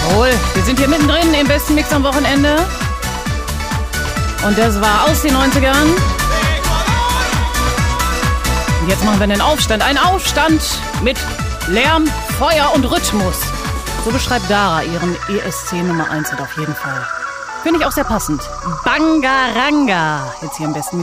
Jawohl, wir sind hier mittendrin im besten Mix am Wochenende. Und das war aus den 90ern. Und jetzt machen wir einen Aufstand. Ein Aufstand mit Lärm, Feuer und Rhythmus. So beschreibt Dara ihren ESC Nummer 1 auf jeden Fall. Finde ich auch sehr passend. Bangaranga. Jetzt hier im besten Mix.